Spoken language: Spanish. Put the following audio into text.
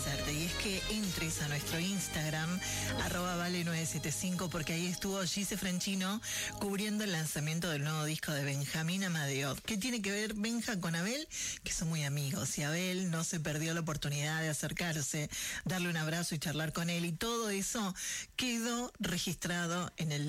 hacerte, y es que entres a nuestro Instagram, @vale975, porque ahí estuvo Gise Franchino cubriendo el lanzamiento del nuevo disco de Benjamín Amadeo. ¿Qué tiene que ver Benja con Abel? Que son muy amigos, y Abel no se perdió la oportunidad de acercarse, darle un abrazo y charlar con él, y todo eso quedó registrado en el